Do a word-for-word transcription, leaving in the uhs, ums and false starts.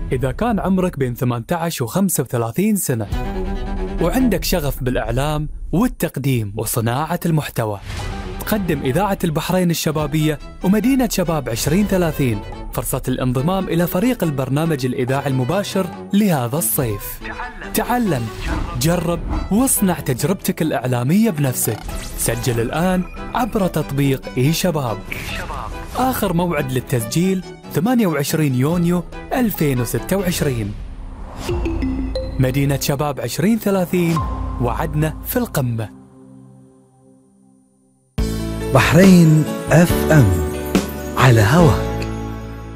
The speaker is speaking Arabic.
إذا كان عمرك بين ثمانية عشر و خمسة وثلاثين سنة وعندك شغف بالإعلام والتقديم وصناعة المحتوى، تقدم إذاعة البحرين الشبابية ومدينة شباب عشرين ثلاثين فرصة الانضمام إلى فريق البرنامج الإذاعي المباشر لهذا الصيف. تعلم، جرب، واصنع تجربتك الإعلامية بنفسك. سجل الآن عبر تطبيق إي شباب. آخر موعد للتسجيل ثمانية وعشرين يونيو ألفين وستة وعشرين. مدينة شباب عشرين ثلاثين، وعدنا في القمة. بحرين اف ام على هوا.